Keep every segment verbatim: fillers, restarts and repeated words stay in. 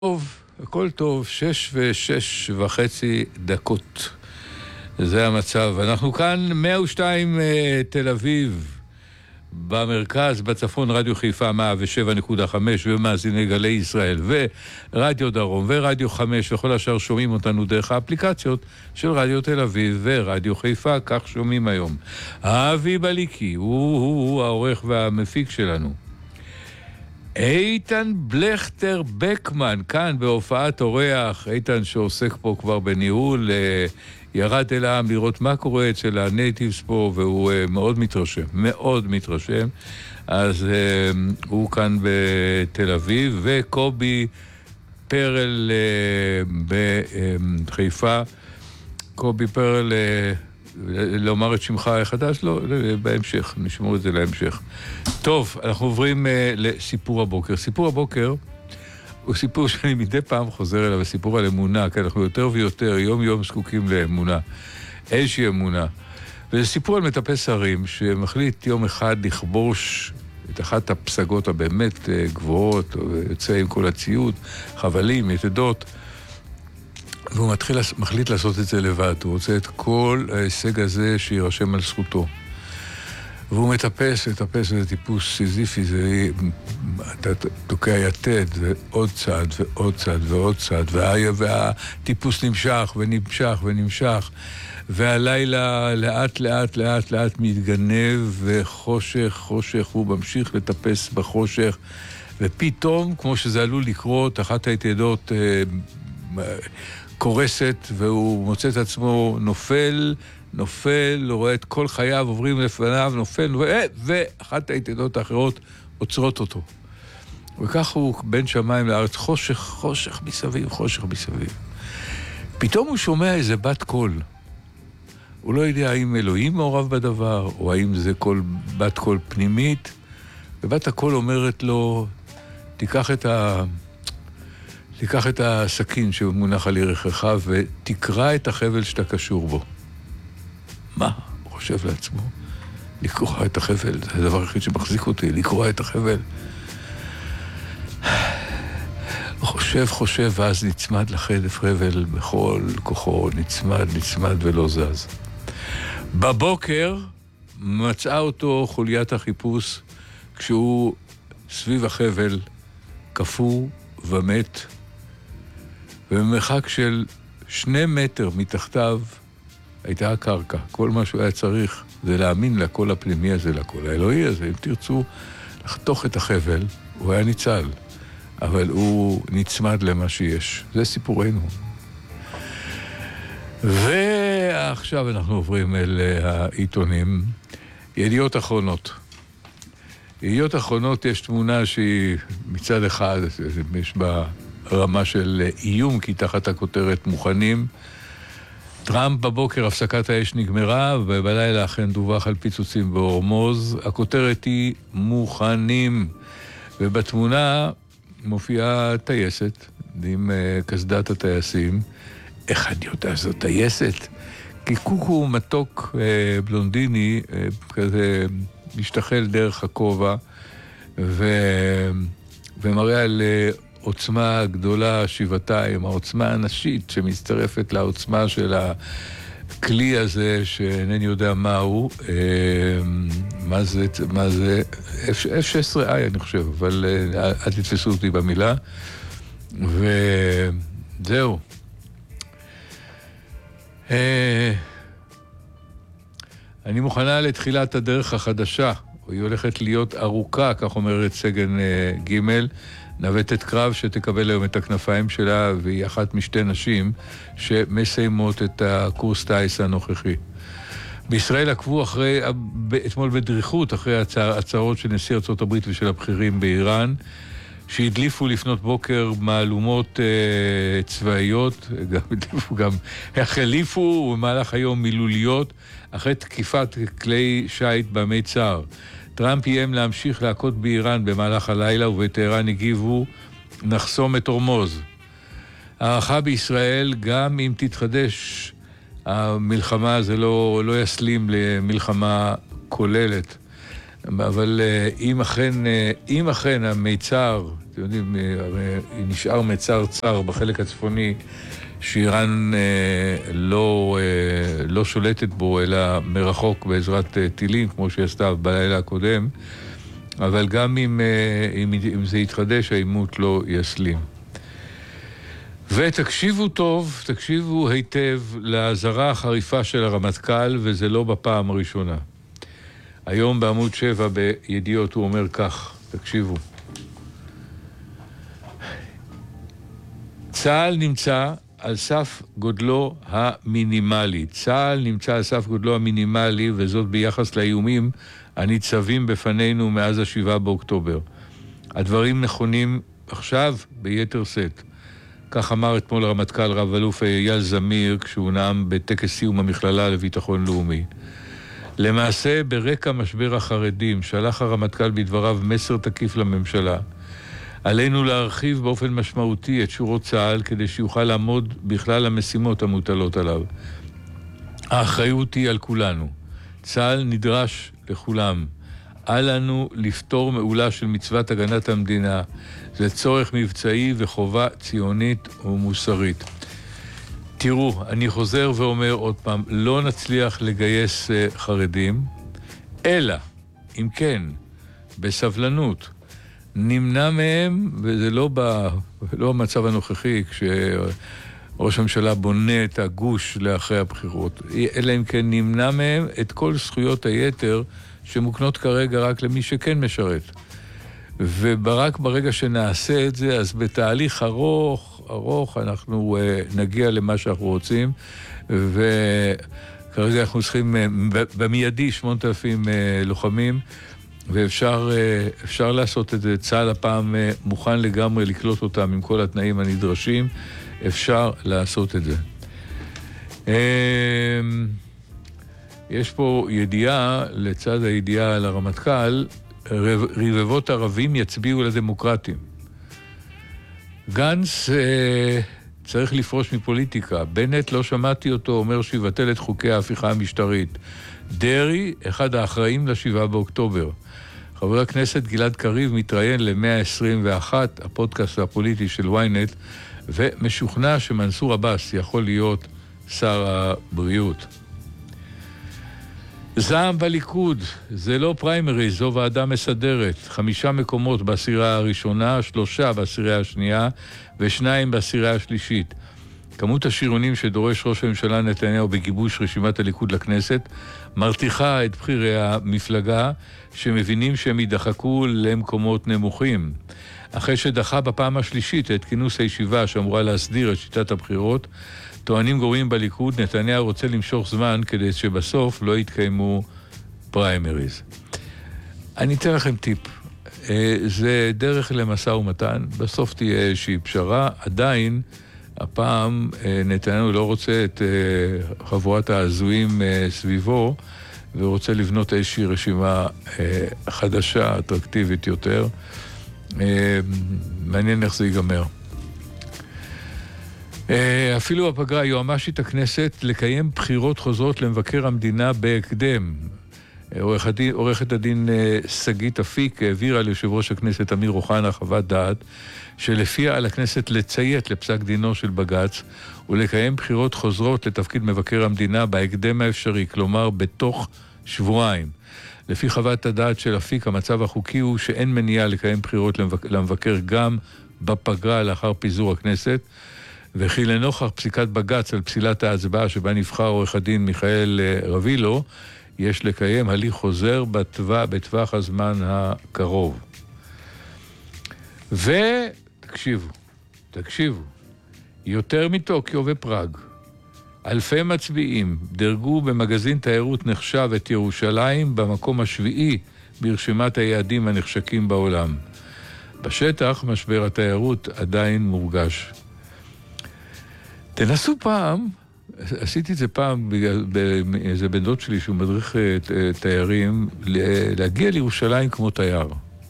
טוב, הכל טוב, שש ושש וחצי דקות. זה המצב. אנחנו כאן מאה ושתיים תל אביב, במרכז, בצפון רדיו חיפה מאה ושבע נקודה חמש ומאזיני גלי ישראל, ורדיו דרום ורדיו חמש, וכל השאר שומעים אותנו דרך האפליקציות של רדיו תל אביב ורדיו חיפה, כך שומעים היום. אבי בליקי, הוא, הוא, הוא העורך והמפיק שלנו. איתן בלכטר בקמן, כאן בהופעת אורח, איתן שעוסק פה כבר בניהול, ירד אל העם לראות מה קורה אצל הנייטיבס פה, והוא מאוד מתרשם, מאוד מתרשם. אז הוא כאן בתל אביב, וקובי פרל בחיפה. קובי פרל, לומר את שמך החדש? לא, בהמשך, נשמור את זה להמשך. טוב, אנחנו עוברים uh, לסיפור הבוקר. סיפור הבוקר הוא סיפור שאני מדי פעם חוזר אליו, סיפור על אמונה, כי אנחנו יותר ויותר, יום יום זקוקים לאמונה, איזושהי אמונה. וזה סיפור על מטפס הרים, שמחליט יום אחד לכבוש את אחת הפסגות הבאמת uh, גבוהות, ויוצא עם כל הציוד, חבלים, יתדות, והוא מתחיל, מחליט לעשות את זה לבד. הוא רוצה את כל ההישג הזה שירשם על זכותו. והוא מטפס, מטפס, זה טיפוס סיזיפי, זה אתה תוקע יתד, זה עוד צעד ועוד צעד ועוד צעד, וה, והטיפוס נמשך ונמשך ונמשך, והלילה לאט לאט לאט לאט מתגנב, וחושך, חושך, הוא ממשיך לטפס בחושך, ופתאום, כמו שזה עלול לקרות, אחת היתדות אה, קורסת, והוא מוצא את עצמו נופל, נופל, הוא רואה את כל חייו עוברים לפניו, נופל, נופל, ואחת היתדות האחרות עוצרות אותו. וכך הוא בין שמיים לארץ, חושך, חושך מסביב, חושך מסביב. פתאום הוא שומע איזה בת קול. הוא לא יודע האם אלוהים מעורב בדבר, או האם זה קול, בת קול פנימית, ובת הקול אומרת לו, תיקח את ה... תיקח את הסכין שמונח על ירכך ותקרא את החבל שאתה קשור בו. מה? הוא חושב לעצמו. לקרוא את החבל, זה הדבר הכי שמחזיק אותי, לקרוא את החבל. חושב, חושב, ואז נצמד לחדף חבל בכל כוחו, נצמד, נצמד ולא זז. בבוקר מצאה אותו חוליית החיפוש, כשהוא סביב החבל, קפוא ומת, ובמרחק של שני מטר מתחתיו הייתה הקרקע. כל מה שהוא היה צריך זה להאמין לקול הפנימי הזה, לקול האלוהי הזה. אם תרצו לחתוך את החבל, הוא היה ניצל, אבל הוא נצמד למה שיש. זה סיפורנו. ועכשיו אנחנו עוברים אל העיתונים. ידיעות אחרונות. ידיעות אחרונות יש תמונה שהיא מצד אחד, יש בה רמה של איום, כי תחת הכותרת מוכנים. טראמפ בבוקר, הפסקת האש נגמרה, ובלילה אכן דווח על פיצוצים בהורמוז. הכותרת היא מוכנים, ובתמונה מופיעה טייסת עם קסדת הטייסים. איך אני יודע זאת טייסת? כי קוקו מתוק בלונדיני כזה משתחל דרך הכובע, ו... ומראה על עוצמה גדולה שבעתיים, העוצמה הנשית שמצטרפת לעוצמה של הכלי הזה, שאינני יודע מה הוא, מה זה, מה זה, אף שש עשרה איי אני חושב, אבל אל תתפסו אותי במילה, וזהו. אני מוכנה לתחילת הדרך החדשה, היא הולכת להיות ארוכה, כך אומרת סגן ג' נווטת קרב שתקבל היום את הכנפיים שלה, והיא אחת משתי נשים שמסיימות את הקורס טייס הנוכחי. בישראל עקבו אחרי, אתמול בדריכות, אחרי הצהרות של נשיא ארצות הברית ושל הבכירים באיראן, שהדליפו לפנות בוקר מהלומות אה, צבאיות, גם הדליפו גם, החליפו במהלך היום מילוליות, אחרי תקיפת כלי שייט במיצר. טראמפ איים להמשיך להכות באיראן במהלך הלילה, ובטהרן הגיבו, נחסום את הורמוז. הערכה בישראל, גם אם תתחדש המלחמה, זה לא, לא יסלים למלחמה כוללת. אבל אם אכן, אם אכן המיצר אתם יודעים, הרי נשאר מצר צר בחלק הצפוני, שאיראן אה, לא, אה, לא שולטת בו, אלא מרחוק בעזרת אה, טילים, כמו שעשתה בלילה הקודם, אבל גם אם, אה, אם, אם זה יתחדש, העימות לא יסלים. ותקשיבו טוב, תקשיבו היטב להזרה החריפה של הרמטכ"ל, וזה לא בפעם הראשונה. היום בעמוד שבע בידיעות הוא אומר כך, תקשיבו. צה"ל נמצא על סף גודלו המינימלי. צה"ל נמצא על סף גודלו המינימלי, וזאת ביחס לאיומים הניצבים בפנינו מאז השבעה באוקטובר. הדברים נכונים עכשיו ביתר סט. כך אמר אתמול הרמטכ"ל רב אלוף אייל זמיר כשהוא נאם בטקס סיום המכללה לביטחון לאומי. למעשה, ברקע משבר החרדים שלח הרמטכ"ל בדבריו מסר תקיף לממשלה. עלינו להרחיב באופן משמעותי את שורות צה"ל כדי שיוכל לעמוד בכלל המשימות המוטלות עליו. האחריות היא על כולנו. צה"ל נדרש לכולם. אל לנו לפתור מעולה של מצוות הגנת המדינה. זה צורך מבצעי וחובה ציונית ומוסרית. תראו, אני חוזר ואומר עוד פעם, לא נצליח לגייס uh, חרדים, אלא, אם כן, בסבלנות, נמנע מהם, וזה לא, ב, לא המצב הנוכחי, כשראש הממשלה בונה את הגוש לאחרי הבחירות, אלא אם כן נמנע מהם את כל זכויות היתר שמוקנות כרגע רק למי שכן משרת. ורק ברגע שנעשה את זה, אז בתהליך ארוך, ארוך, אנחנו uh, נגיע למה שאנחנו רוצים, וכרגע אנחנו צריכים uh, במיידי שמונת אלפים uh, לוחמים, ואפשר uh, אפשר לעשות את זה. צה"ל הפעם uh, מוכן לגמרי לקלוט אותם עם כל התנאים הנדרשים, אפשר לעשות את זה. Uh, יש פה ידיעה, לצד הידיעה על הרמטכ"ל, רבבות ערבים יצביעו לדמוקרטים. גנץ אה, צריך לפרוש מפוליטיקה. בנט לא שמעתי אותו אומר שיבטל את חוקי ההפיכה המשטרית. דרי, אחד האחראים לשבעה באוקטובר. חבר הכנסת גלעד קריב מתראיין ל-מאה עשרים ואחת, הפודקאסט הפוליטי של וויינט, ומשוכנע שמנסור עבאס יכול להיות שר הבריאות. זעם בליכוד, זה לא פריימרי, זו ועדה מסדרת. חמישה מקומות בעשירייה הראשונה, שלושה בעשירייה השנייה ושניים בעשירייה השלישית. כמות השירונים שדורש ראש הממשלה נתניהו בגיבוש רשימת הליכוד לכנסת מרתיחה את בחירי המפלגה שמבינים שהם יידחקו למקומות נמוכים. אחרי שדחה בפעם השלישית את כינוס הישיבה שאמורה להסדיר את שיטת הבחירות, טוענים גורמים בליכוד, נתניהו רוצה למשוך זמן כדי שבסוף לא יתקיימו פריימריז. אני אתן לכם טיפ. זה דרך למשא ומתן, בסוף תהיה איזושהי פשרה, עדיין הפעם נתניהו לא רוצה את חבורת העזויים סביבו, ורוצה לבנות איזושהי רשימה חדשה, אטרקטיבית יותר. מעניין איך זה ייגמר. אפילו הפגרה, יועמשית הכנסת לקיים בחירות חוזרות למבקר המדינה בהקדם. עורכת הדין שגית אפיק העבירה ליושב ראש הכנסת אמיר אוחנה חוות דעת שלפיה על הכנסת לציית לפסק דינו של בג"ץ ולקיים בחירות חוזרות לתפקיד מבקר המדינה בהקדם האפשרי, כלומר בתוך שבועיים. לפי חוות הדעת של אפיק, המצב החוקי הוא שאין מניעה לקיים בחירות למבקר גם בפגרה לאחר פיזור הכנסת, וכי לנוכח פסיקת בג"ץ על פסילת ההצבעה שבה נבחר עורך הדין מיכאל רבילו, יש לקיים הליך חוזר בטווח, בטווח הזמן הקרוב. ותקשיבו, תקשיבו, יותר מטוקיו ופראג, אלפי מצביעים דרגו במגזין תיירות נחשב את ירושלים במקום השביעי ברשימת היעדים הנחשקים בעולם. בשטח משבר התיירות עדיין מורגש. תנסו פעם, עשיתי את זה פעם באיזה בן דוד שלי שהוא מדריך תיירים, להגיע לירושלים כמו תייר.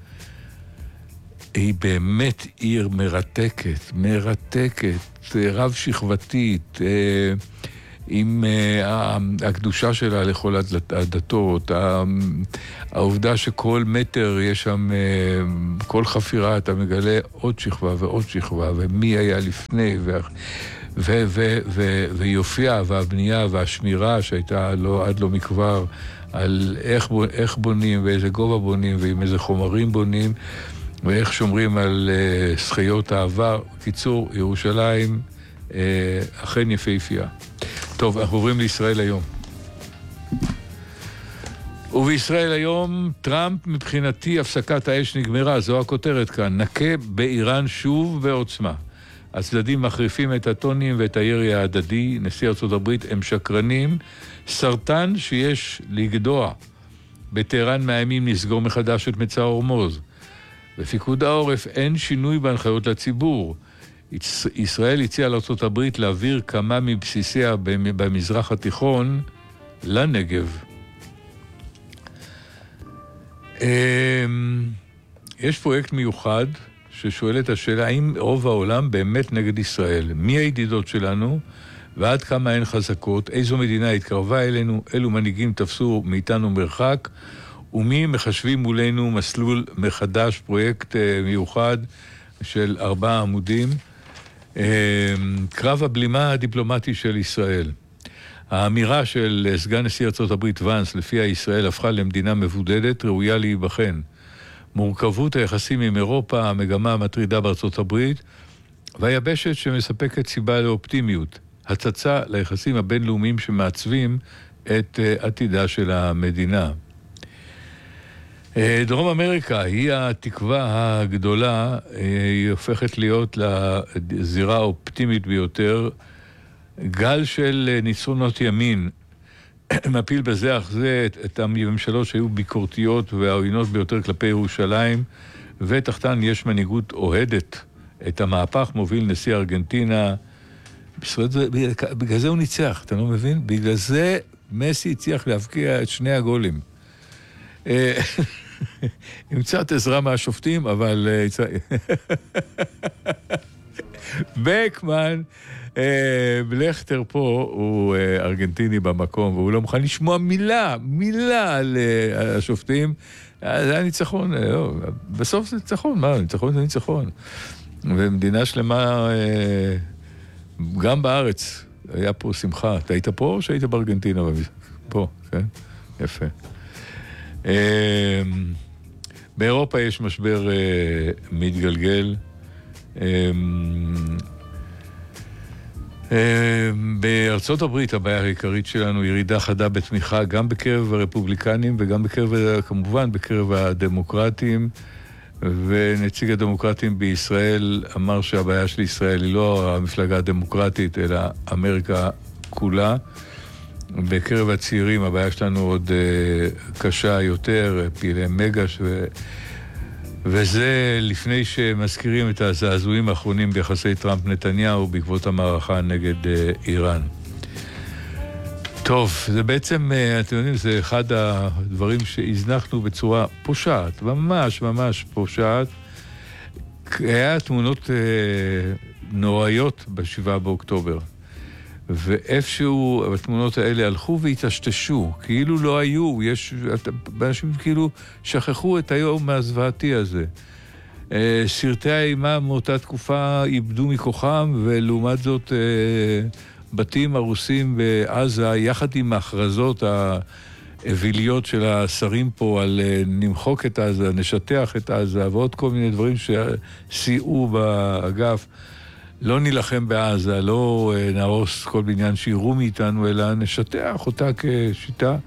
היא באמת עיר מרתקת, מרתקת, רב שכבתית, עם uh, הקדושה שלה לכל הדתות, העובדה שכל מטר יש שם, uh, כל חפירה אתה מגלה עוד שכבה ועוד שכבה, ומי היה לפני, ו... ו- ו- ו- ויופיע והבנייה והשמירה שהייתה לא, עד לא מכבר על איך, איך בונים ואיזה גובה בונים ועם איזה חומרים בונים ואיך שומרים על uh, זכיות העבר. קיצור, ירושלים uh, אכן יפהפייה. טוב, אנחנו עוברים לישראל היום. ובישראל היום, טראמפ מבחינתי הפסקת האש נגמרה, זו הכותרת כאן. נקה באיראן שוב בעוצמה. הצדדים מחריפים את הטונים ואת הירי ההדדי. נשיא ארצות הברית הם שקרנים. סרטן שיש לגדוע. בטהרן מאיימים לסגור מחדש את מצר הורמוז. בפיקוד העורף אין שינוי בהנחיות לציבור. ישראל הציעה לארצות הברית להעביר כמה מבסיסיה במזרח התיכון לנגב. יש פרויקט מיוחד ששואל את השאלה, האם רוב העולם באמת נגד ישראל? מי הידידות שלנו ועד כמה הן חזקות? איזו מדינה התקרבה אלינו? אילו מנהיגים תפסו מאיתנו מרחק? ומי מחשבים מולנו מסלול מחדש, פרויקט מיוחד של ארבעה עמודים? קרב הבלימה הדיפלומטי של ישראל. האמירה של סגן נשיא ארצות הברית ואנס, לפיה ישראל הפכה למדינה מבודדת, ראויה להיבחן. מורכבות היחסים עם אירופה, המגמה המטרידה בארצות הברית, והיבשת שמספקת סיבה לאופטימיות. הצצה ליחסים הבינלאומיים שמעצבים את עתידה של המדינה. דרום אמריקה היא התקווה הגדולה, היא הופכת להיות לזירה האופטימית ביותר. גל של ניצחונות ימין מפיל בזה אך זה את הממשלות שהיו ביקורתיות והעוינות ביותר כלפי ירושלים, ותחתן יש מנהיגות אוהדת. את המהפך מוביל נשיא ארגנטינה. בגלל זה הוא ניצח, אתה לא מבין? בגלל זה מסי הצליח להבקיע את שני הגולים. עם קצת עזרה מהשופטים, אבל בקמן, לכתר פה הוא ארגנטיני במקום, והוא לא מוכן לשמוע מילה, מילה על השופטים. זה היה ניצחון, בסוף זה ניצחון, מה? ניצחון זה ניצחון. ומדינה שלמה, גם בארץ, היה פה שמחה. אתה היית פה או שהיית בארגנטינה? פה, כן? יפה. באירופה יש משבר מתגלגל. בארצות הברית הבעיה העיקרית שלנו ירידה חדה בתמיכה גם בקרב הרפובליקנים וגם בקרב, כמובן, בקרב הדמוקרטים. ונציג הדמוקרטים בישראל אמר שהבעיה של ישראל היא לא המפלגה הדמוקרטית אלא אמריקה כולה. בקרב הצעירים הבעיה שלנו עוד uh, קשה יותר, פעילי מגש, ו... וזה לפני שמזכירים את הזעזועים האחרונים ביחסי טראמפ-נתניהו בעקבות המערכה נגד uh, איראן. טוב, זה בעצם, uh, אתם יודעים, זה אחד הדברים שהזנחנו בצורה פושעת, ממש ממש פושעת. היה תמונות uh, נוראיות בשבעה באוקטובר. ואיפשהו התמונות האלה הלכו והתשתשו, כאילו לא היו, יש, אנשים כאילו שכחו את היום הזוועתי הזה. סרטי האימה מאותה תקופה איבדו מכוחם, ולעומת זאת בתים הרוסים בעזה, יחד עם ההכרזות האביליות של השרים פה על נמחוק את עזה, נשטח את עזה, ועוד כל מיני דברים שסייעו באגף. לא נילחם בעזה, לא נהרוס כל בניין שירו מאיתנו, אלא נשטח אותה כשיטה.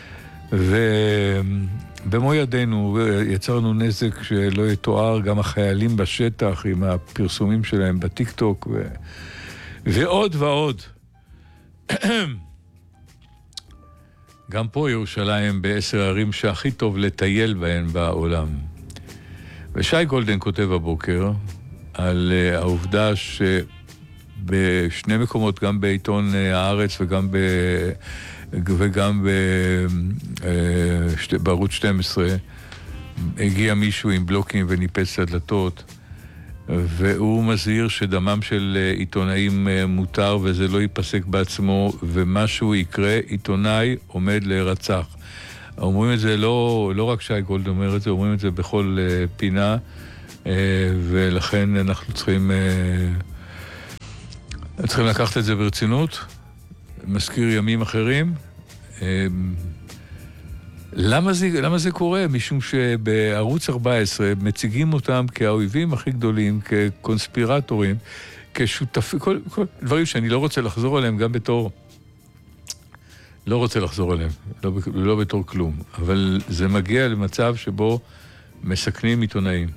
ובמו ידינו יצרנו נזק שלא יתואר, גם החיילים בשטח עם הפרסומים שלהם בטיק-טוק, ו... ועוד ועוד. גם פה ירושלים בעשר הערים שהכי טוב לטייל בהן בעולם. ושי גולדן כותב הבוקר, על העובדה שבשני מקומות, גם בעיתון הארץ וגם, ב, וגם ב, בערוץ שתים עשרה, הגיע מישהו עם בלוקים וניפץ את הדלתות, והוא מזהיר שדמם של עיתונאים מותר וזה לא ייפסק בעצמו, ומשהו יקרה, עיתונאי עומד להירצח. אומרים את זה, לא, לא רק שי גולד אומר את זה, אומרים את זה בכל uh, פינה, uh, ולכן אנחנו צריכים, uh, צריכים לקחת את זה ברצינות. מזכיר ימים אחרים. Uh, למה זה, למה זה קורה? משום שבערוץ ארבע עשרה מציגים אותם כאויבים הכי גדולים, כקונספירטורים, כשותפים, כל, כל דברים שאני לא רוצה לחזור עליהם גם בתור... לא רוצה לחזור עליהם, לא, לא בתור כלום, אבל זה מגיע למצב שבו מסכנים עיתונאים.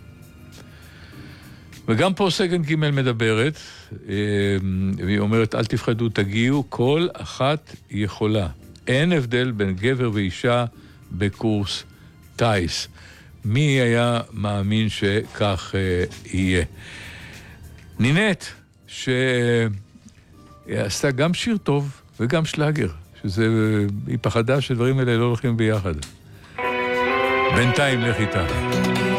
וגם פה סגן ג' מדברת, והיא אומרת, אל תפחדו, תגיעו, כל אחת יכולה. אין הבדל בין גבר ואישה בקורס טייס. מי היה מאמין שכך יהיה? נינט, שעשתה גם שיר טוב וגם שלאגר. שזה, היא פחדה שדברים האלה לא הולכים ביחד. בינתיים לך איתה.